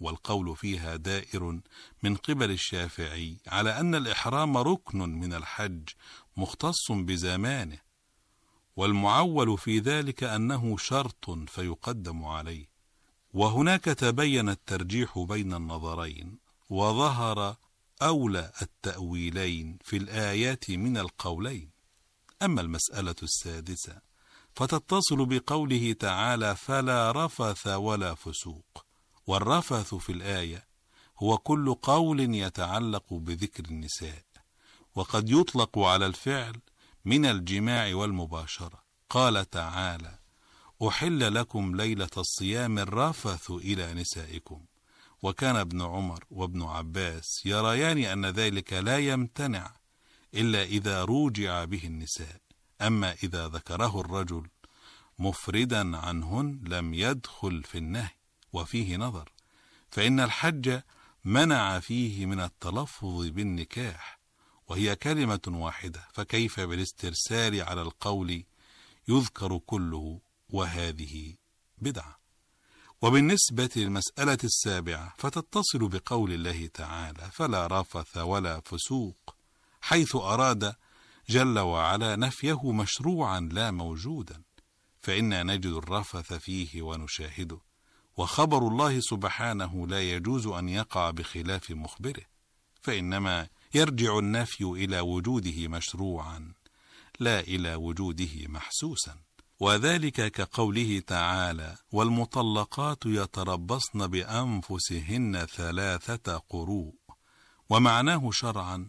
والقول فيها دائر من قبل الشافعي على أن الإحرام ركن من الحج مختص بزمانه، والمعول في ذلك أنه شرط فيقدم عليه. وهناك تبين الترجيح بين النظرين، وظهر أولى التأويلين في الآيات من القولين. أما المسألة السادسة فتتصل بقوله تعالى: فلا رفث ولا فسوق. والرفث في الآية هو كل قول يتعلق بذكر النساء، وقد يطلق على الفعل من الجماع والمباشرة. قال تعالى: أحل لكم ليلة الصيام الرفث إلى نسائكم. وكان ابن عمر وابن عباس يريان أن ذلك لا يمتنع إلا إذا روجع به النساء، أما إذا ذكره الرجل مفردا عنهن لم يدخل في النهي. وفيه نظر، فإن الحج منع فيه من التلفظ بالنكاح، وهي كلمة واحدة، فكيف بالاسترسال على القول يذكر كله، وهذه بدعة. وبالنسبة للمسألة السابعة فتتصل بقول الله تعالى: فلا رفث ولا فسوق، حيث أراد جل وعلا نفيه مشروعا لا موجودا، فإنا نجد الرفث فيه ونشاهده، وخبر الله سبحانه لا يجوز أن يقع بخلاف مخبره، فإنما يرجع النفي إلى وجوده مشروعا لا إلى وجوده محسوسا. وذلك كقوله تعالى: والمطلقات يتربصن بأنفسهن 3 قروء، ومعناه شرعا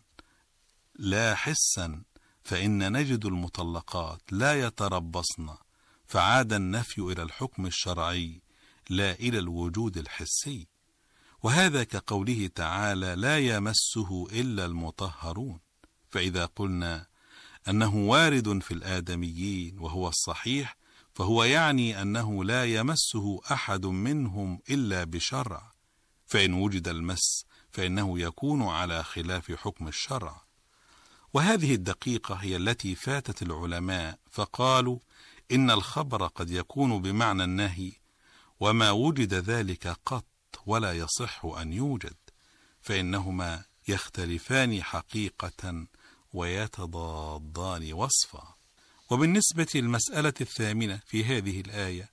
لا حسا، فإن نجد المطلقات لا يتربصن، فعاد النفي إلى الحكم الشرعي لا إلى الوجود الحسي. وهذا كقوله تعالى: لا يمسه إلا المطهرون. فإذا قلنا أنه وارد في الآدميين وهو الصحيح، فهو يعني أنه لا يمسه أحد منهم إلا بشرع، فإن وجد المس فإنه يكون على خلاف حكم الشرع. وهذه الدقيقة هي التي فاتت العلماء، فقالوا إن الخبر قد يكون بمعنى النهي، وما وجد ذلك قط ولا يصح أن يوجد، فإنهما يختلفان حقيقة ويتضادان وصفا. وبالنسبة للمسألة الثامنة في هذه الآية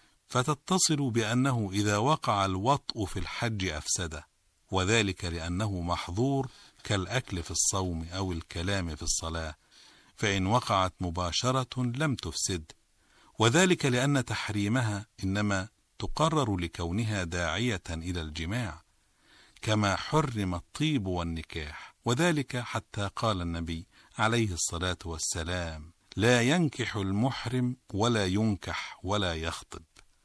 فتتصل بأنه إذا وقع الوطء في الحج أفسده، وذلك لأنه محظور كالأكل في الصوم أو الكلام في الصلاة، فإن وقعت مباشرة لم تفسد، وذلك لأن تحريمها إنما تقرر لكونها داعية إلى الجماع، كما حرم الطيب والنكاح، وذلك حتى قال النبي عليه الصلاة والسلام: لا ينكح المحرم ولا ينكح ولا يخطب.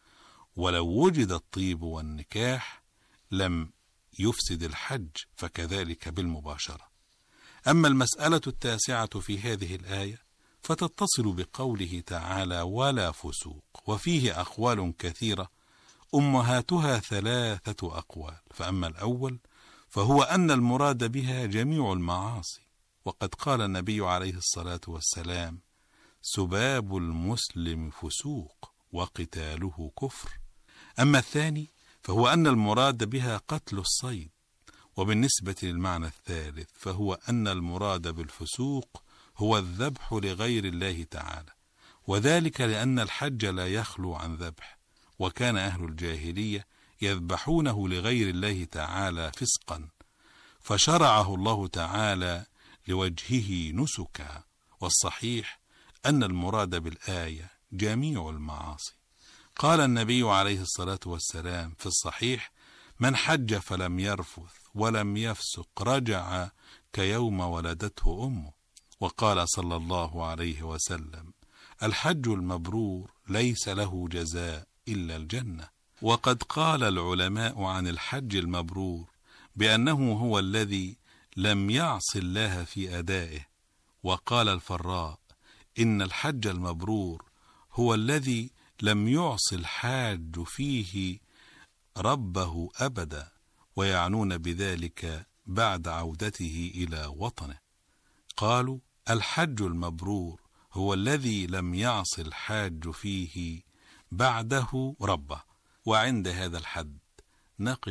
ولو وجد الطيب والنكاح لم يفسد الحج، فكذلك بالمباشرة. أما المسألة التاسعة في هذه الآية فتتصل بقوله تعالى: ولا فسوق، وفيه أقوال كثيرة أمهاتها 3 أقوال. فأما الأول فهو أن المراد بها جميع المعاصي، وقد قال النبي عليه الصلاة والسلام: سباب المسلم فسوق وقتاله كفر. أما الثاني فهو أن المراد بها قتل الصيد. وبالنسبة للمعنى الثالث فهو أن المراد بالفسوق هو الذبح لغير الله تعالى، وذلك لأن الحج لا يخلو عن ذبح، وكان أهل الجاهلية يذبحونه لغير الله تعالى فسقا، فشرعه الله تعالى لوجهه نسكا. والصحيح أن المراد بالآية جميع المعاصي. قال النبي عليه الصلاة والسلام في الصحيح: من حج فلم يرفث ولم يفسق رجع كيوم ولدته أمه. وقال صلى الله عليه وسلم: الحج المبرور ليس له جزاء إلا الجنة. وقد قال العلماء عن الحج المبرور بأنه هو الذي لم يعص الله في أدائه. وقال الفراء: إن الحج المبرور هو الذي لم يعص الحاج فيه ربه أبدا، ويعنون بذلك بعد عودته إلى وطنه. قالوا: الحج المبرور هو الذي لم يعص الحاج فيه بعده ربه. وعند هذا الحد نقف